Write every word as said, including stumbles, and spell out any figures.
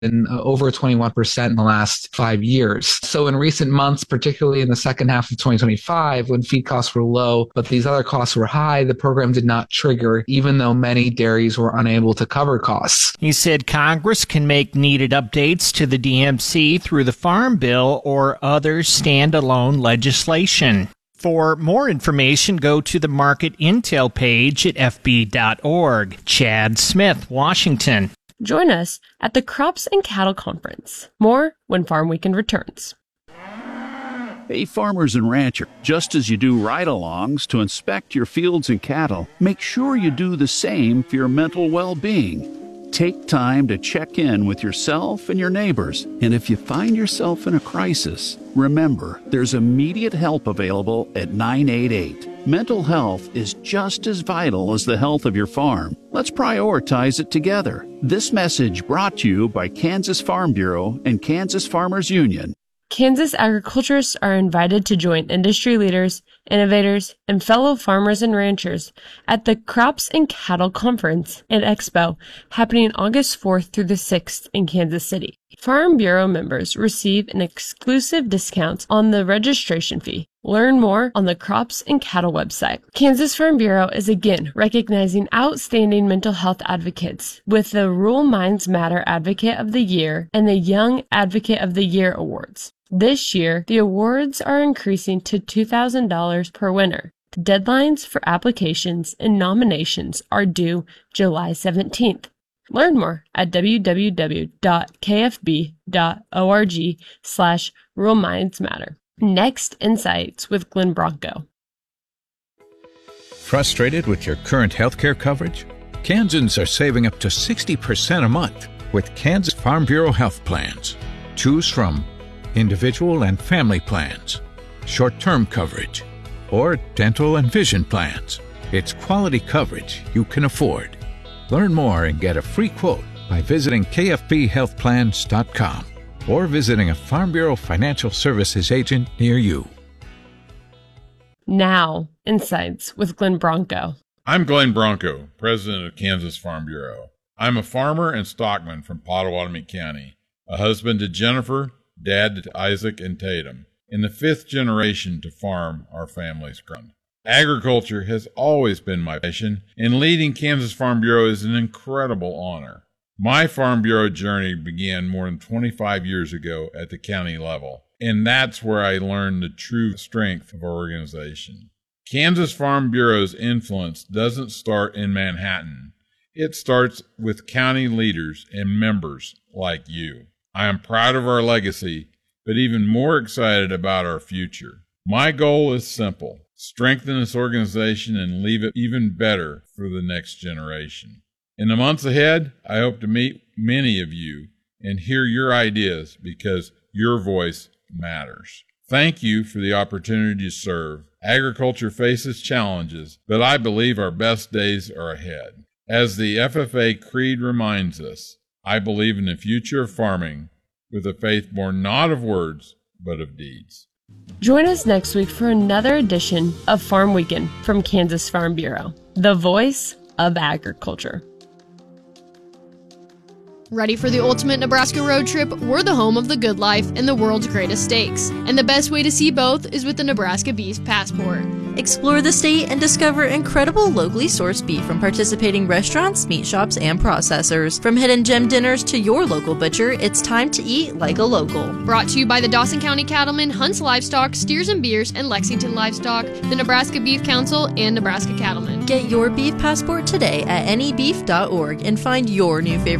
and uh, over twenty-one percent in the last five years. So in recent months, particularly in the second half of twenty twenty-five, when feed costs were low, but these other costs were high, the program did not trigger, even though many dairies were unable to cover costs. He said Congress can make needed updates to the D M C through the Farm Bill or other standalone legislation. For more information, go to the Market Intel page at f b dot org. Chad Smith, Washington. Join us at the Crops and Cattle Conference. More when Farm Weekend returns. Hey, farmers and ranchers, just as you do ride-alongs to inspect your fields and cattle, make sure you do the same for your mental well-being. Take time to check in with yourself and your neighbors. And if you find yourself in a crisis, remember, there's immediate help available at nine eight eight. Mental health is just as vital as the health of your farm. Let's prioritize it together. This message brought to you by Kansas Farm Bureau and Kansas Farmers Union. Kansas agriculturists are invited to join industry leaders, innovators, and fellow farmers and ranchers at the Crops and Cattle Conference and Expo happening August fourth through the sixth in Kansas City. Farm Bureau members receive an exclusive discount on the registration fee. Learn more on the Crops and Cattle website. Kansas Farm Bureau is again recognizing outstanding mental health advocates with the Rural Minds Matter Advocate of the Year and the Young Advocate of the Year awards. This year, the awards are increasing to two thousand dollars per winner. The deadlines for applications and nominations are due July seventeenth. Learn more at w w w dot k f b dot org slash Rural Minds Matter. Next, Insights with Glenn Bronco. Frustrated with your current healthcare coverage? Kansans are saving up to sixty percent a month with Kansas Farm Bureau health plans. Choose from individual and family plans, short-term coverage, or dental and vision plans. It's quality coverage you can afford. Learn more and get a free quote by visiting k f b health plans dot com or visiting a Farm Bureau Financial Services agent near you. Now, Insights with Glenn Bronco. I'm Glenn Bronco, president of Kansas Farm Bureau. I'm a farmer and stockman from Pottawatomie County, a husband to Jennifer, dad to Isaac and Tatum, in the fifth generation to farm our family's ground. Agriculture has always been my passion, and leading Kansas Farm Bureau is an incredible honor. My Farm Bureau journey began more than twenty-five years ago at the county level, and that's where I learned the true strength of our organization. Kansas Farm Bureau's influence doesn't start in Manhattan. It starts with county leaders and members like you. I am proud of our legacy, but even more excited about our future. My goal is simple: strengthen this organization and leave it even better for the next generation. In the months ahead, I hope to meet many of you and hear your ideas because your voice matters. Thank you for the opportunity to serve. Agriculture faces challenges, but I believe our best days are ahead. As the F F A Creed reminds us, I believe in the future of farming with a faith born not of words, but of deeds. Join us next week for another edition of Farm Weekend from Kansas Farm Bureau, the voice of agriculture. Ready for the ultimate Nebraska road trip? We're the home of the good life and the world's greatest steaks. And the best way to see both is with the Nebraska Beef Passport. Explore the state and discover incredible locally sourced beef from participating restaurants, meat shops, and processors. From hidden gem dinners to your local butcher, it's time to eat like a local. Brought to you by the Dawson County Cattlemen, Hunts Livestock, Steers and Beers, and Lexington Livestock, the Nebraska Beef Council, and Nebraska Cattlemen. Get your beef passport today at any beef dot org and find your new favorite